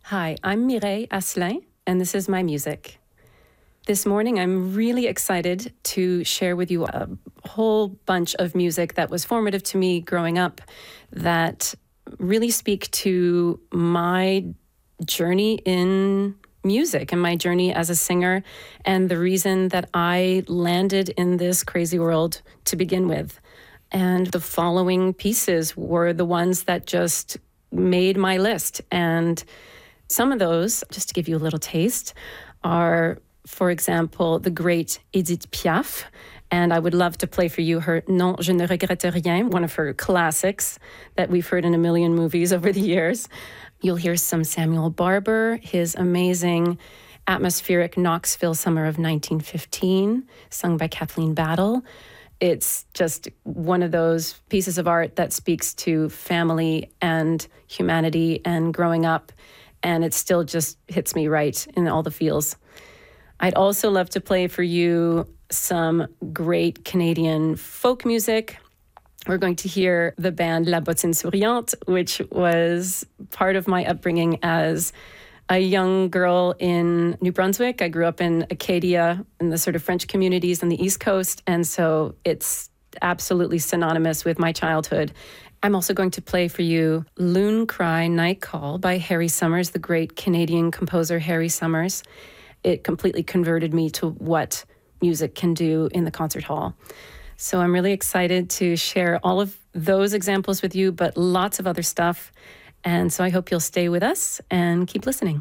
Hi, I'm Mireille Asselin, and this is my music. This morning, I'm really excited to share with you a whole bunch of music that was formative to me growing up that really speak to my journey in music and my journey as a singer and the reason that I landed in this crazy world to begin with. And the following pieces were the ones that just made my list. And some of those, just to give you a little taste, are, for example, the great Edith Piaf. And I would love to play for you her Non, je ne regrette rien, one of her classics that we've heard in a million movies over the years. You'll hear some Samuel Barber, his amazing atmospheric Knoxville Summer of 1915, sung by Kathleen Battle. It's just one of those pieces of art that speaks to family and humanity and growing up, and it still just hits me right in all the feels. I'd also love to play for you some great Canadian folk music. We're going to hear the band La Bottine Souriante, which was part of my upbringing as a young girl in New Brunswick. I grew up in Acadia, in the sort of French communities on the East Coast, and so it's absolutely synonymous with my childhood. I'm also going to play for you Loon Cry Night Call by Harry Summers, the great Canadian composer Harry Summers. It completely converted me to what music can do in the concert hall. So I'm really excited to share all of those examples with you, but lots of other stuff. And so I hope you'll stay with us and keep listening.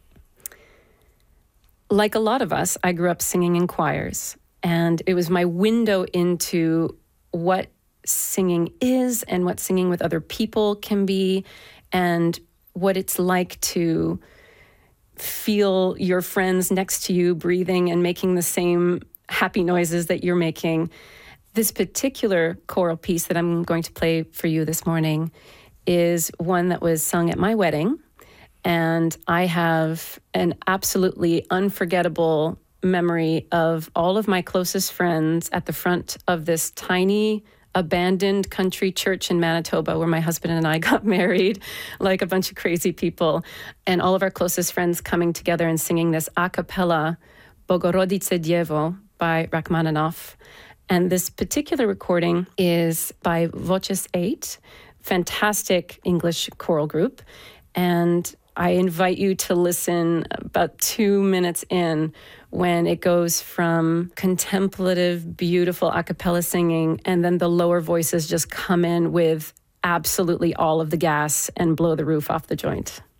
Like a lot of us, I grew up singing in choirs, and it was my window into what singing is and what singing with other people can be and what it's like to feel your friends next to you breathing and making the same happy noises that you're making. This particular choral piece that I'm going to play for you this morning is one that was sung at my wedding, and I have an absolutely unforgettable memory of all of my closest friends at the front of this tiny abandoned country church in Manitoba where my husband and I got married like a bunch of crazy people, and all of our closest friends coming together and singing this a cappella Bogorodice Dievo by Rachmaninoff. And this particular recording is by Voces 8, fantastic English choral group. And I invite you to listen about 2 minutes in when it goes from contemplative, beautiful a cappella singing, and then the lower voices just come in with absolutely all of the gas and blow the roof off the joint.